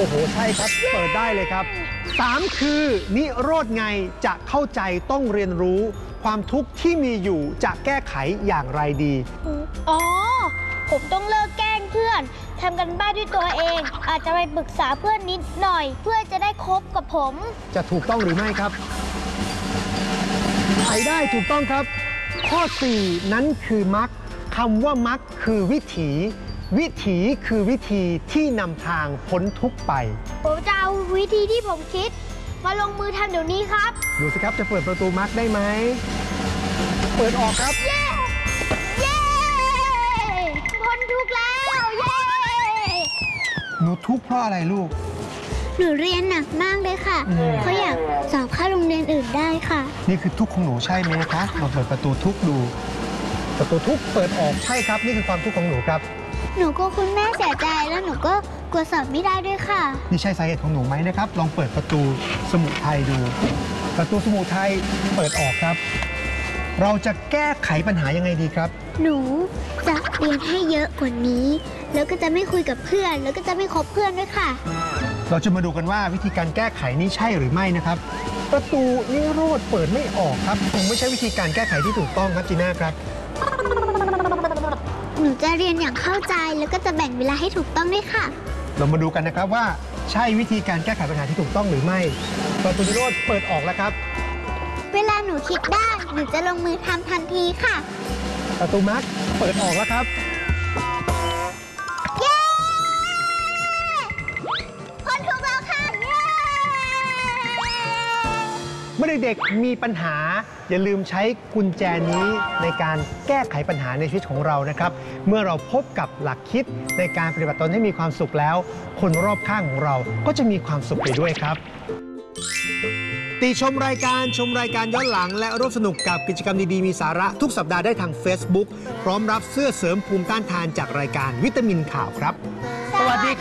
โอ้โหใช่ครับเปิดได้เลยครับ3คือนิโรธไงจะเข้าใจต้องเรียนรู้ความทุกข์ที่มีอยู่จะแก้ไขอย่างไรดีอ๋อผมต้องเลิกแกล้งเพื่อนทำกันบ้านด้วยตัวเอง อาจจะไปปรึกษาเพื่อนนิดหน่อย เพื่อจะได้คบกับผมจะถูกต้องหรือไม่ครับใช้ได้ถูกต้องครับ ข้อ 4 นั้นคือมรรคคำว่ามรรคคือวิถี วิถีคือวิธีที่นำทางพ้นทุกข์ไปผมจะเอาวิธีที่ผมคิด มาลงมือทำเดี๋ยวนี้ครับดูสิครับจะเปิดประตูมรรคได้ไหมเปิดออกครับเย้ เย้พ้นทุกข์แล้ว เย้หนูทุกข์เพราะอะไรลูกหนูเรียนหนักมากเลยค่ะเพราะอยากสอบเข้าโรงเรียนอื่นได้ค่ะนี่คือทุกข์ของหนูใช่ไหมคะลองเปิดประตูทุกข์ดู ประตูทุกข์เปิดออกใช่ครับนี่คือความทุกข์ของหนูครับหนูก็คุณแม่เสียใจแล้วหนูก็กลัวสอบไม่ได้ด้วยค่ะนี่ใช่สาเหตุของหนูไหมนะครับ ลองเปิดประตูสมุทัยดู ประตูสมุทัยเปิดออกครับ เราจะแก้ไขปัญหายังไงดีครับหนูจะเรียนให้เยอะกว่านี้ แล้วก็จะไม่คุยกับเพื่อน แล้วก็จะไม่คบเพื่อนด้วยค่ะเราจะมาดูกันว่าวิธีการแก้ไขนี้ใช่หรือไม่นะครับ ประตูนิโรธเปิดไม่ออกครับคงไม่ใช่วิธีการแก้ไขที่ถูกต้องครับจีน่าครับหนูจะเรียนอย่างเข้าใจแล้วก็จะแบ่งเวลาให้ถูกต้องด้วยค่ะเรามาดูกันนะครับว่าใช่วิธีการแก้ไขปัญหาที่ถูกต้องหรือไม่ ประตูนิโรธเปิดออกแล้วครับเวลาหนูคิดได้หนูจะลงมือทำทันทีค่ะประตูมรรคเปิดออกแล้วครับเย้พ้นทุกข์แล้วค่ะเย้เมื่อเด็กๆมีปัญหาอย่าลืมใช้กุญแจนี้ในการแก้ไขปัญหาในชีวิตของเรานะครับ เมื่อเราพบกับหลักคิดในการปฏิบัติตนให้มีความสุขแล้ว คนรอบข้างของเราก็จะมีความสุขไปด้วยครับ ติชมรายการย้อนหลังและร่วมสนุกกับกิจกรรมดีๆมีสาระทุกสัปดาห์ได้ทาง Facebook พร้อมรับเสื้อเสริมภูมิต้านทานจากรายการวิตามินข่าวครับ สวัสดี